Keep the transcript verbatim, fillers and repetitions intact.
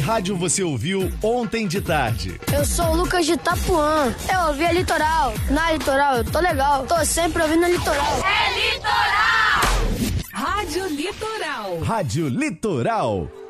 rádio você ouviu ontem de tarde? Eu sou o Lucas de Itapuã. Eu ouvi a Litoral. Na Litoral eu tô legal. Tô sempre ouvindo a Litoral. É Litoral! Rádio Litoral. Rádio Litoral.